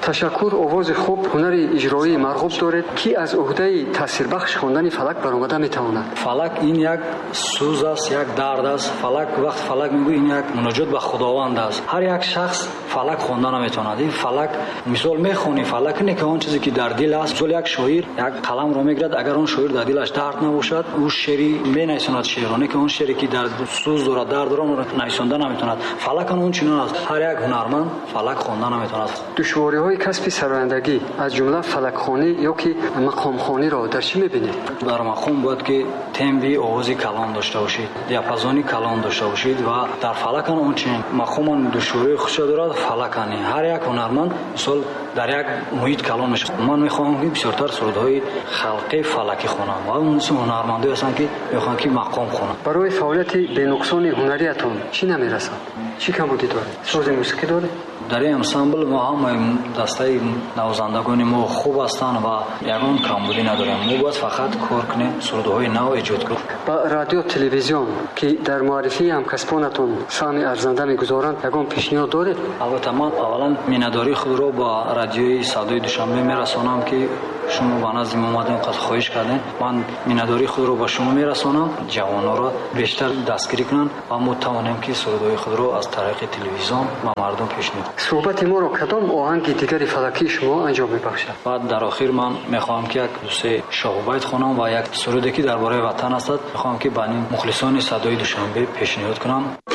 ташаккур, овози хуб, ҳунари иҷроӣ марғуб доред. Ки аз уҳдаи таъсирбахш хондани фалак баромада метавонад? фалак ин як сӯз аст, як дард аст. Фалак вақт фалак мегӯ ин як муноҷот ба худованд аст. ҳар як шахс фалак хонда наметавонад. ин фалак мисол мехони фалак не ки он чизе ки дар дил аст. мисол як шоир як қаламро мегирад, агар он шоир дар дилаш дард набошад, ӯ шеъри менависонад шеъро, не ки он шеъре ки дар сӯз дорад, дард дорад, онро нависонда наметавонад. фалак он чунон аст. ҳар як ҳунарманд фалак хонда наметавонад. душвориҳои касби сарояндагӣ аз ҷумла фалакхонӣ ё ки мақомхониро дар чӣ мебинед? дар мақом бояд ки темби овози калон дошта бошед, диапазони калон дошта бошед ва дар фалакан он чунин мақоман душвории худша дорад. фалакан ҳар як ҳунарманд мисол дар як муҳит калон мешавад. ман мехоҳам ки бисёртар сурудҳои халқи фалакӣ хонам ва мисол ҳунармандои ҳастанд ки мехоҳанд ки мақом хонанд. барои фаъолияти бенуқсони ҳунариятон чӣ намерасад? чӣ камбудӣ доред? сози мусиқӣ доред? дар ин ансамбл мо ҳамаи дастаи навозандагони мо хуб ҳастанд ва ягон камбудӣ надорем. мо бояд фақат кор кунем, сурудҳои нав эҷод кунем. ба радио телевизион ки дар муаррифии ҳамкасбонатон саҳми арзанда мегузоранд ягон пешниҳод доред? албатта ман аввалан миннатдории худро ба радиои Садои Душанбе мерасонам ки шумо ба назди мо омадед, инқадр хоҳиш кардем. ман миннатдории худро ба шумо мерасонам, ҷавонҳоро бештар дастгирӣ кунанд ва мо тавонем ки сурудҳои худро аз тариқи телевизион ба мардум пешниҳод. суҳбати моро кадом оҳанги дигари фалакии шумо анҷом мебахшад? баъд дар охир ман мехоҳам ки як дусе шоҳубайт хонам ва як суруде ки дар бораи ватан ҳастад мехоҳам ки ба мухлисони Садои Душанбе пешниҳод кунам.